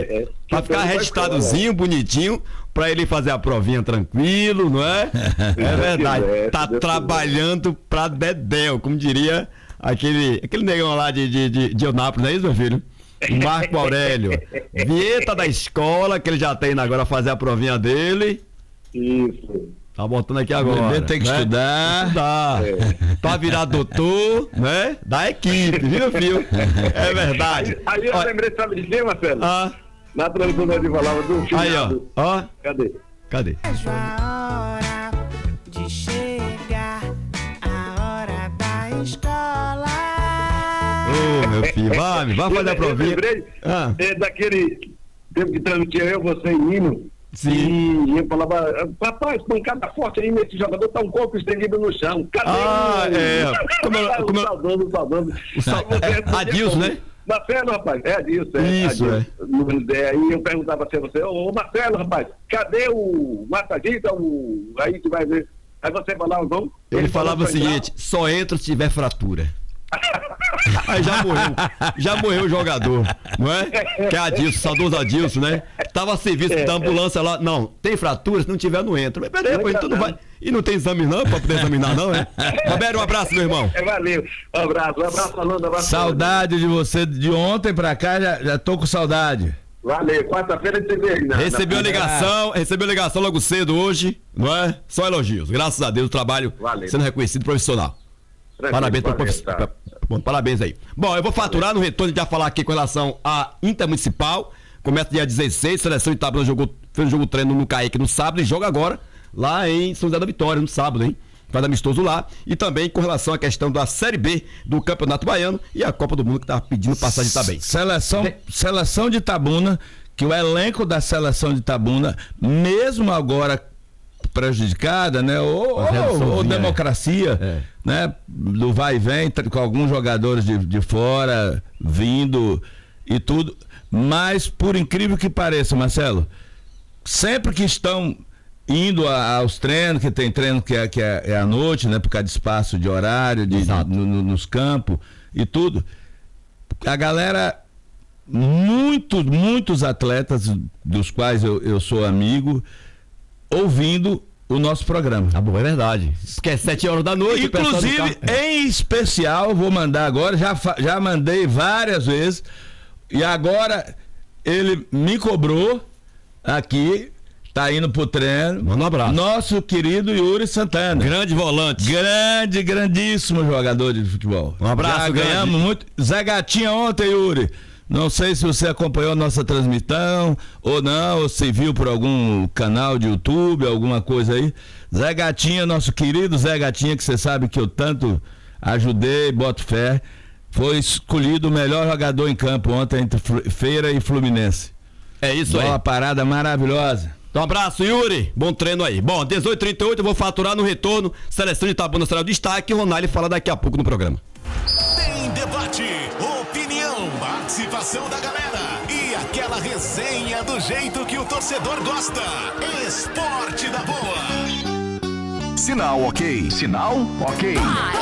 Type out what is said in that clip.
Pra ficar registradozinho, bonitinho, pra ele fazer a provinha tranquilo, não é? É verdade. Tá trabalhando pra dedéu, como diria aquele negão lá de Eunápolis, não é isso, meu filho? O Marco Aurélio. Vinheta da escola, que ele já tá indo agora fazer a provinha dele. Isso. Tá botando aqui agora. O bebê tem que estudar. Pra virar doutor, né? Da equipe, viu, filho? É verdade. Aí eu lembrei, sabe de quem, Marcelo? Na transmissão de falava do filho. Aí, ó. Cadê? A hora de chegar, a hora da escola. Ô, meu filho, vai fazer a provinha. Eu lembrei daquele tempo que transmitia eu, você e Nino. Sim. E eu falava, rapaz, pancada forte aí nesse jogador, tá um corpo estendido no chão. Cadê saudoso. Adilson, né? Marcelo, rapaz, Adilson. Isso, Aí eu perguntava assim a você, ô Marcelo, rapaz, cadê o massagista, aí que vai ver? Aí você falava, vamos? Ele falava o seguinte, só entra se tiver fratura. Aí já morreu o jogador, não é? Que é Adilson, saudoso Adilson, né? Tava a serviço da ambulância lá, não, tem fratura, se não tiver não entra. Mas peraí, depois tudo vai. E não tem exame não, pra poder examinar não, né? Roberto, um abraço, meu irmão. Valeu, um abraço, Fernando, Saudade de você, de ontem pra cá, já tô com saudade. Valeu, quarta-feira de TV. Recebeu a ligação logo cedo hoje, não é? Só elogios, graças a Deus, o trabalho sendo reconhecido profissional. Parabéns pro professor. Bom, parabéns aí. Bom, eu vou faturar no retorno, a gente vai falar aqui com relação à Intermunicipal. Começa dia 16, seleção de Itabuna fez um jogo treino no Caíque no sábado e joga agora lá em São José da Vitória, no sábado, hein? Faz amistoso lá. E também com relação à questão da Série B do Campeonato Baiano e a Copa do Mundo que tá pedindo passagem também. Seleção de Itabuna, que o elenco da seleção de Itabuna, mesmo agora prejudicada, né? Ou democracia, né? Do vai e vem, com alguns jogadores de fora vindo e tudo. Mas, por incrível que pareça, Marcelo, sempre que estão indo aos treinos, que tem treino que é à noite, né? Por causa de espaço de horário, nos campos e tudo, a galera, muitos atletas, dos quais eu sou amigo, ouvindo o nosso programa. Tá bom, é verdade. Porque é 7 horas da noite. Inclusive, em especial, vou mandar agora, já mandei várias vezes, e agora ele me cobrou aqui, tá indo pro treino. Manda um abraço. Nosso querido Yuri Santana. Grande volante. Grandíssimo jogador de futebol. Um abraço, já ganhamos muito. Zé Gatinha ontem, Yuri. Não sei se você acompanhou a nossa transmissão ou não, ou se viu por algum canal de YouTube, alguma coisa aí. Zé Gatinha, nosso querido Zé Gatinha, que você sabe que eu tanto ajudei, boto fé, foi escolhido o melhor jogador em campo ontem entre Feira e Fluminense. É isso aí. Uma parada maravilhosa. Então, um abraço, Yuri. Bom treino aí. Bom, 18h38, eu vou faturar no retorno. Seleção de Itabuna será o destaque. O Ronaldo fala daqui a pouco no programa. Tem debate, opinião, participação da galera e aquela resenha do jeito que o torcedor gosta. Esporte da Boa. Sinal ok.